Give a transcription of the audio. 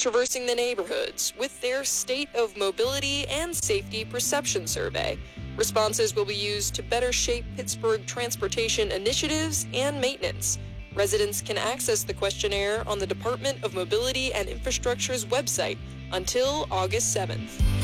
traversing the neighborhoods with their State of Mobility and Safety Perception Survey. Responses will be used to better shape Pittsburgh transportation initiatives and maintenance. Residents can access the questionnaire on the Department of Mobility and Infrastructure's website until August 7th.